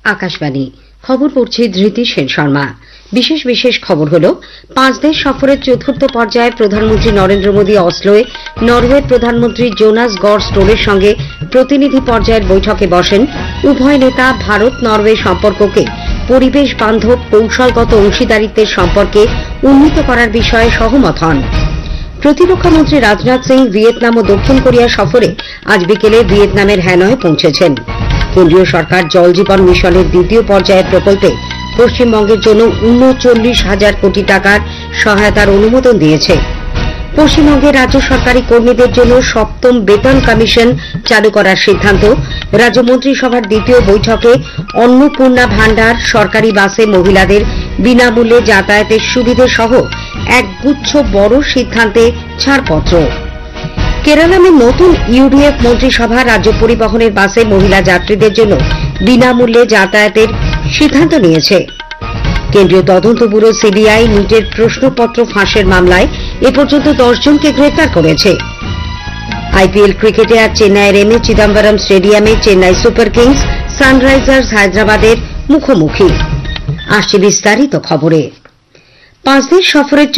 আকাশবাণী খবর পড়ছি ধৃতি সেন শর্মা। বিশেষ খবর হল 5 দেশ সফরের চতুর্থ পর্যায়ে প্রধানমন্ত্রী নরেন্দ্র মোদী অসলোয় নরওয়ের প্রধানমন্ত্রী জোনাস গর স্টোরের সঙ্গে প্রতিনিধি পর্যায়ের বৈঠকে বসেন। উভয় নেতা ভারত নরওয়ে সম্পর্ককে পরিবেশ বান্ধব কৌশলগত অংশীদারিত্বের সম্পর্কে উন্নীত করার বিষয়ে সহমত হন। প্রতিরক্ষামন্ত্রী রাজনাথ সিং ভিয়েতনাম ও দক্ষিণ কোরিয়া সফরে আজ বিকেলে ভিয়েতনামের হ্যানয়ে পৌঁছেছেন। কেন্দ্রীয় সরকার জল জীবন মিশনের দ্বিতীয় পর্যায়ের প্রকল্পে পশ্চিমবঙ্গের জন্য ৩৯,০০০ কোটি টাকার সহায়তার অনুমোদন দিয়েছে। পশ্চিমবঙ্গের রাজ্য সরকারি কর্মীদের জন্য সপ্তম বেতন কমিশন চালু করার সিদ্ধান্ত। রাজ্য মন্ত্রিসভার দ্বিতীয় বৈঠকে অন্নপূর্ণা ভান্ডার, সরকারি বাসে মহিলাদের বিনামূল্যে যাতায়াতের সুবিধে সহ একগুচ্ছ বড় সিদ্ধান্তে ছাড়পত্র। কেরালামে নতুন ইউডিএফ মন্ত্রিসভা রাজ্য পরিবহনের বাসে মহিলা যাত্রীদের জন্য বিনামূল্যে যাতায়াতের সিদ্ধান্ত নিয়েছে। কেন্দ্রীয় তদন্ত ব্যুরো সিবিআই নিটের প্রশ্নপত্র ফাঁসের মামলায় এ পর্যন্ত 10 জনকে গ্রেপ্তার করেছে। আইপিএল ক্রিকেটে আজ চেন্নাইয়ের এম এ চিদম্বরম স্টেডিয়ামে চেন্নাই সুপার কিংস সানরাইজার্স হায়দ্রাবাদের মুখোমুখি। আসছে বিস্তারিত খবরে। 5 দেশ সফরের